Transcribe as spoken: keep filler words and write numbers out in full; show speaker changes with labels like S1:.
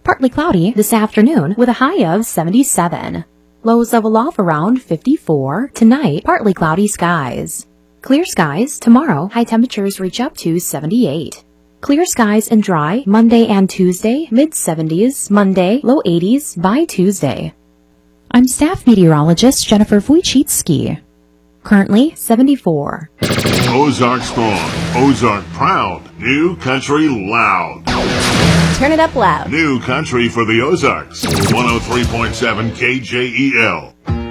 S1: partly cloudy this afternoon with a high of seventy-seven. Lows of off around fifty-four. Tonight, partly cloudy skies. Clear skies tomorrow. High temperatures reach up to seventy-eight. Clear skies and dry Monday and Tuesday, mid seventies. Monday, low eighties by Tuesday. I'm staff meteorologist Jennifer Wojcicki. Currently seventy-four.
S2: Ozark strong, Ozark proud, new country loud.
S3: Turn it up loud.
S2: New country for the Ozarks. one oh three point seven K J E L.